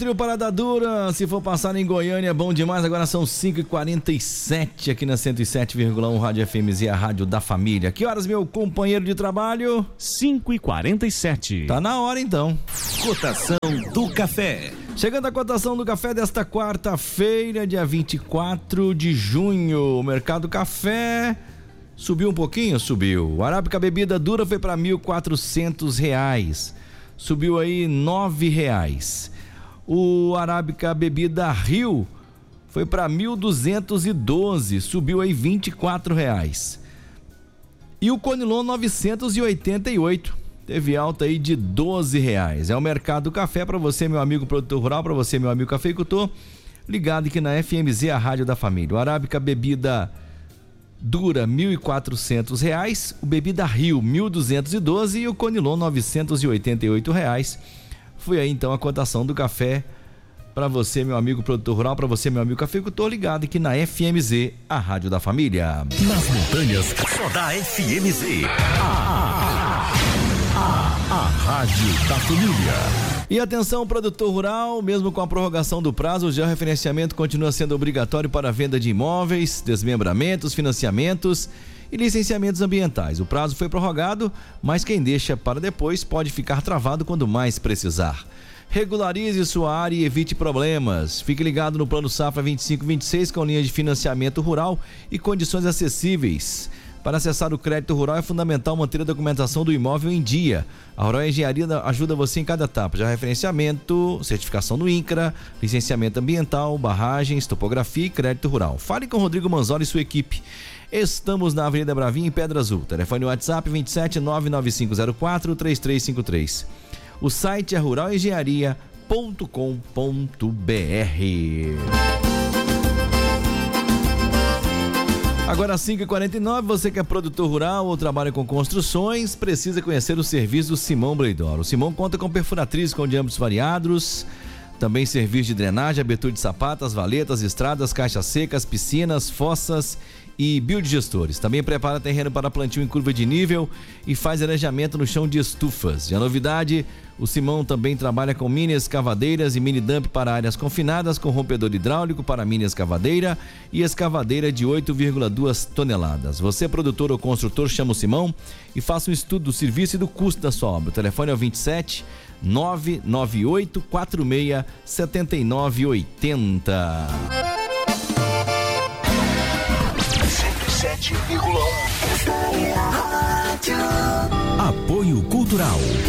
trio Parada Dura, se for passar em Goiânia é bom demais. Agora são 5h47 aqui na 107,1 Rádio FMZ, a rádio da família. Que horas, meu companheiro de trabalho? 5h47. Tá na hora então. Cotação do café. Chegando a cotação do café desta quarta-feira, dia 24 de junho. O mercado café subiu um pouquinho? Subiu. O Arábica bebida dura foi para R$1.400. Subiu aí R$9. O Arábica bebida Rio foi para 1.212, subiu aí R$24. E o Conilon 988, teve alta aí de R$12. É o mercado café para você, meu amigo produtor rural, para você, meu amigo cafeicultor, ligado aqui na FMZ, a rádio da família. O Arábica bebida dura R$1.400, o bebida Rio 1.212 e o Conilon R$988. Foi aí então a cotação do café para você, meu amigo produtor rural, para você, meu amigo cafeicultor, ligado aqui na FMZ, a rádio da família. Nas montanhas, só dá FMZ. A rádio da família. E atenção, produtor rural, mesmo com a prorrogação do prazo, o georreferenciamento continua sendo obrigatório para a venda de imóveis, desmembramentos, financiamentos e licenciamentos ambientais. O prazo foi prorrogado, mas quem deixa para depois pode ficar travado quando mais precisar. Regularize sua área e evite problemas. Fique ligado no Plano Safra 2526 com linha de financiamento rural e condições acessíveis. Para acessar o crédito rural é fundamental manter a documentação do imóvel em dia. A Rural Engenharia ajuda você em cada etapa, já referenciamento, certificação do INCRA, licenciamento ambiental, barragens, topografia e crédito rural. Fale com Rodrigo Manzola e sua equipe. Estamos na Avenida Bravinha, em Pedra Azul. Telefone WhatsApp 27 99504 3353. O site é ruralengenharia.com.br. Agora 5h49, você que é produtor rural ou trabalha com construções, precisa conhecer o serviço do Simão Bleidor. O Simão conta com perfuratriz com diâmetros variados, também serviço de drenagem, abertura de sapatas, valetas, estradas, caixas secas, piscinas, fossas e biodigestores. Também prepara terreno para plantio em curva de nível e faz arejamento no chão de estufas. E a novidade, o Simão também trabalha com mini escavadeiras e mini dump para áreas confinadas, com rompedor hidráulico para mini escavadeira e escavadeira de 8,2 toneladas. Você, produtor ou construtor, chama o Simão e faça um estudo do serviço e do custo da sua obra. O telefone é o 27 998 46 7980. 107,1. Apoio Cultural.